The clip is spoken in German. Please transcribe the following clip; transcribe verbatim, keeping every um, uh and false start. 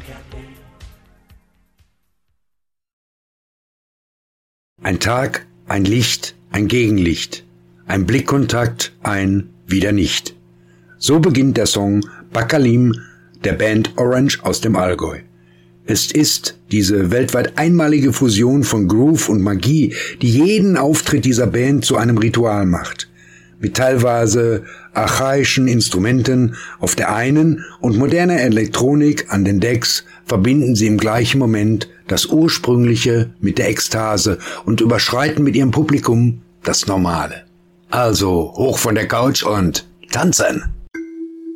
Ein Tag, ein Licht, ein Gegenlicht, ein Blickkontakt, ein wieder nicht. So beginnt der Song Bakalim der Band Orange aus dem Allgäu. Es ist diese weltweit einmalige Fusion von Groove und Magie, die jeden Auftritt dieser Band zu einem Ritual macht. Mit teilweise archaischen Instrumenten auf der einen und moderner Elektronik an den Decks verbinden sie im gleichen Moment das Ursprüngliche mit der Ekstase und überschreiten mit ihrem Publikum das Normale. Also hoch von der Couch und tanzen!